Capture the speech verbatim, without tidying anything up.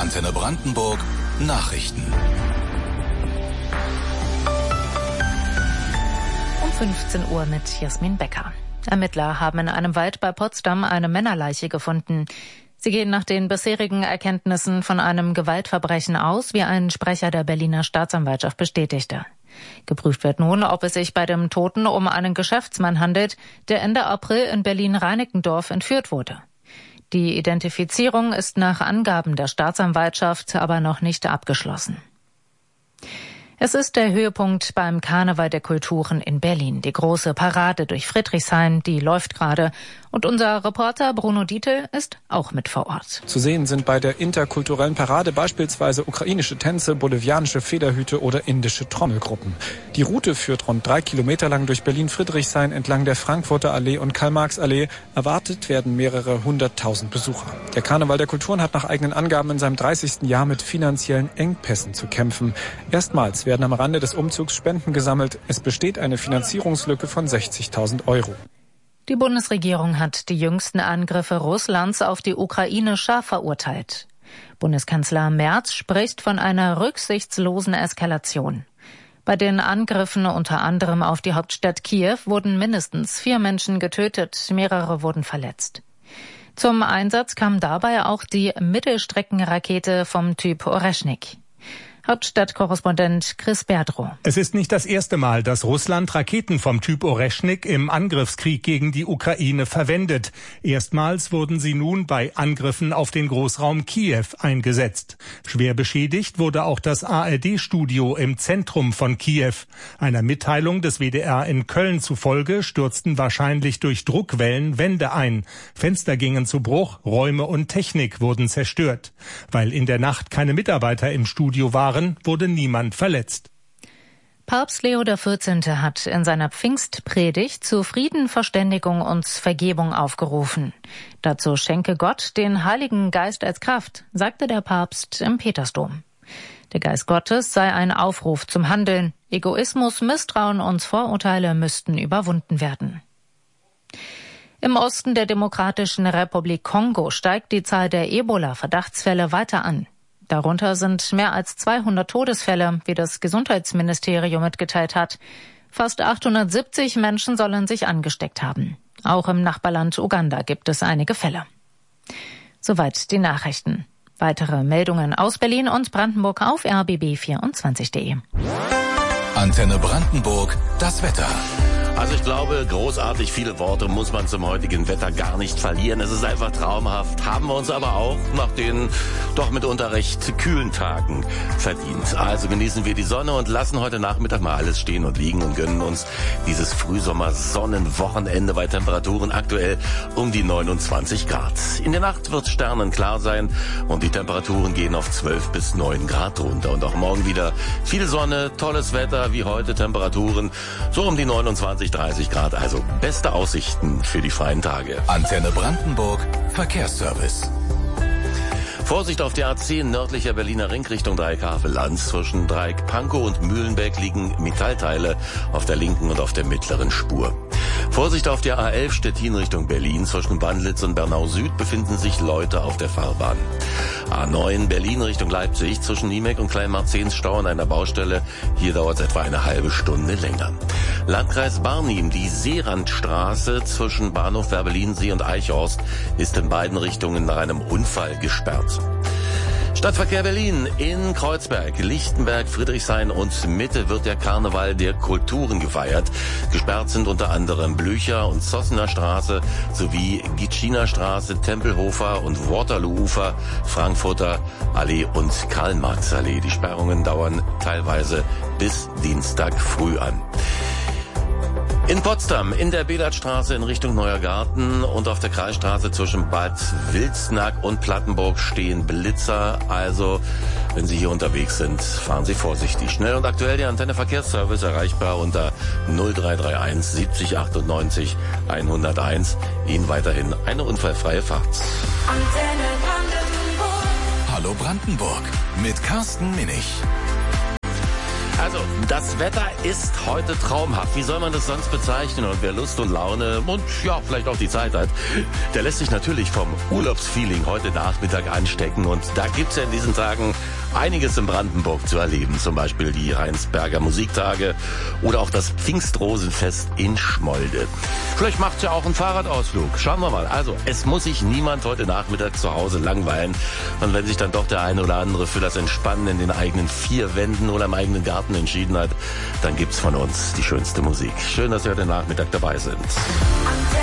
Antenne Brandenburg Nachrichten. Um fünfzehn Uhr mit Jasmin Becker. Ermittler haben in einem Wald bei Potsdam eine Männerleiche gefunden. Sie gehen nach den bisherigen Erkenntnissen von einem Gewaltverbrechen aus, wie ein Sprecher der Berliner Staatsanwaltschaft bestätigte. Geprüft wird nun, ob es sich bei dem Toten um einen Geschäftsmann handelt, der Ende April in Berlin-Reinickendorf entführt wurde. Die Identifizierung ist nach Angaben der Staatsanwaltschaft aber noch nicht abgeschlossen. Es ist der Höhepunkt beim Karneval der Kulturen in Berlin. Die große Parade durch Friedrichshain, die läuft gerade. Und unser Reporter Bruno Dietl ist auch mit vor Ort. Zu sehen sind bei der interkulturellen Parade beispielsweise ukrainische Tänze, bolivianische Federhüte oder indische Trommelgruppen. Die Route führt rund drei Kilometer lang durch Berlin-Friedrichshain entlang der Frankfurter Allee und Karl-Marx-Allee. Erwartet werden mehrere hunderttausend Besucher. Der Karneval der Kulturen hat nach eigenen Angaben in seinem dreißigsten Jahr mit finanziellen Engpässen zu kämpfen. Erstmals werden am Rande des Umzugs Spenden gesammelt. Es besteht eine Finanzierungslücke von sechzigtausend Euro. Die Bundesregierung hat die jüngsten Angriffe Russlands auf die Ukraine scharf verurteilt. Bundeskanzler Merz spricht von einer rücksichtslosen Eskalation. Bei den Angriffen unter anderem auf die Hauptstadt Kiew wurden mindestens vier Menschen getötet, mehrere wurden verletzt. Zum Einsatz kam dabei auch die Mittelstreckenrakete vom Typ Oreschnik. Hauptstadtkorrespondent Chris Berdrow. Es ist nicht das erste Mal, dass Russland Raketen vom Typ Oreschnik im Angriffskrieg gegen die Ukraine verwendet. Erstmals wurden sie nun bei Angriffen auf den Großraum Kiew eingesetzt. Schwer beschädigt wurde auch das A R D-Studio im Zentrum von Kiew. Einer Mitteilung des W D R in Köln zufolge stürzten wahrscheinlich durch Druckwellen Wände ein. Fenster gingen zu Bruch, Räume und Technik wurden zerstört. Weil in der Nacht keine Mitarbeiter im Studio waren, wurde niemand verletzt. Papst Leo der vierzehnte hat in seiner Pfingstpredigt zu Frieden, Verständigung und Vergebung aufgerufen. Dazu schenke Gott den Heiligen Geist als Kraft, sagte der Papst im Petersdom. Der Geist Gottes sei ein Aufruf zum Handeln. Egoismus, Misstrauen und Vorurteile müssten überwunden werden. Im Osten der Demokratischen Republik Kongo steigt die Zahl der Ebola-Verdachtsfälle weiter an. Darunter sind mehr als zweihundert Todesfälle, wie das Gesundheitsministerium mitgeteilt hat. Fast achthundertsiebzig Menschen sollen sich angesteckt haben. Auch im Nachbarland Uganda gibt es einige Fälle. Soweit die Nachrichten. Weitere Meldungen aus Berlin und Brandenburg auf r b b vierundzwanzig punkt de. Antenne Brandenburg, das Wetter. Also ich glaube, großartig viele Worte muss man zum heutigen Wetter gar nicht verlieren. Es ist einfach traumhaft. Haben wir uns aber auch nach den doch mitunter recht kühlen Tagen verdient. Also genießen wir die Sonne und lassen heute Nachmittag mal alles stehen und liegen und gönnen uns dieses Frühsommer-Sonnenwochenende bei Temperaturen aktuell um die neunundzwanzig Grad. In der Nacht wird sternenklar sein und die Temperaturen gehen auf zwölf bis neun Grad runter. Und auch morgen wieder viel Sonne, tolles Wetter wie heute, Temperaturen so um die neunundzwanzig, dreißig Grad, also beste Aussichten für die freien Tage. Antenne Brandenburg, Verkehrsservice. Vorsicht auf der A zehn nördlicher Berliner Ring Richtung Dreieck-Havel-Lanz. Zwischen Dreieck-Pankow und Mühlenbeck liegen Metallteile auf der linken und auf der mittleren Spur. Vorsicht auf der A elf Stettin Richtung Berlin. Zwischen Bandlitz und Bernau Süd befinden sich Leute auf der Fahrbahn. A neun Berlin Richtung Leipzig. Zwischen Niemek und Kleinmarzens Stau an einer Baustelle. Hier dauert es etwa eine halbe Stunde länger. Landkreis Barnim, die Seerandstraße zwischen Bahnhof Werbelinsee und Eichhorst ist in beiden Richtungen nach einem Unfall gesperrt. Stadtverkehr Berlin in Kreuzberg, Lichtenberg, Friedrichshain und Mitte wird der Karneval der Kulturen gefeiert. Gesperrt sind unter anderem Blücher und Zossener Straße sowie Gitschiner Straße, Tempelhofer und Waterloo-Ufer, Frankfurter Allee und Karl-Marx-Allee. Die Sperrungen dauern teilweise bis Dienstag früh an. In Potsdam, in der Bedatstraße in Richtung Neuer Garten und auf der Kreisstraße zwischen Bad Wilsnack und Plattenburg stehen Blitzer. Also, wenn Sie hier unterwegs sind, fahren Sie vorsichtig. Schnell und aktuell der Antenne Verkehrsservice erreichbar unter null drei drei eins siebzig achtundneunzig hunderteins. Ihnen weiterhin eine unfallfreie Fahrt. Antenne Brandenburg. Hallo Brandenburg mit Carsten Minich. Also, das Wetter ist heute traumhaft. Wie soll man das sonst bezeichnen? Und wer Lust und Laune und ja, vielleicht auch die Zeit hat, der lässt sich natürlich vom Urlaubsfeeling heute Nachmittag anstecken. Und da gibt's ja in diesen Tagen einiges in Brandenburg zu erleben. Zum Beispiel die Rheinsberger Musiktage oder auch das Pfingstrosenfest in Schmolde. Vielleicht macht's ja auch einen Fahrradausflug. Schauen wir mal. Also, es muss sich niemand heute Nachmittag zu Hause langweilen. Und wenn sich dann doch der eine oder andere für das Entspannen in den eigenen vier Wänden oder im eigenen Garten entschieden hat, dann gibt's von uns die schönste Musik. Schön, dass Sie heute Nachmittag dabei sind.